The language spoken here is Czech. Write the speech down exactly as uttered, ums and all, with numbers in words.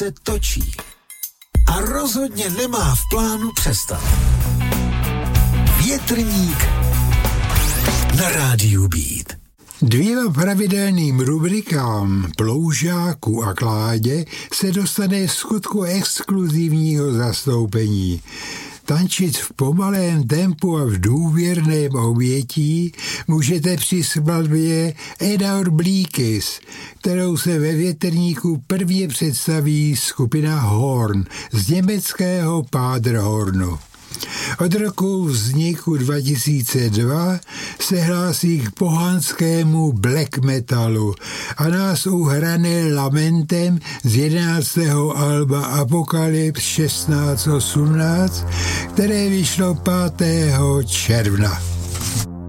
se točí a rozhodně nemá v plánu přestat. Větrník na rádiu Beat. Dvěma pravidelným rubrikám Ploužáku a Kládě se dostane v skutku exkluzivního zastoupení. Tančit v pomalém tempu a v důvěrném obětí můžete při skladbě Edward Bleekis, kterou se ve Větrníku prvně představí skupina Horn z německého Paderbornu. Od roku vzniku dva tisíce dva se hlásí k pohanskému black metalu a nás uhrané lamentem z jedenáctého alba Apocalypse šestnáct osmnáct, které vyšlo pátého června.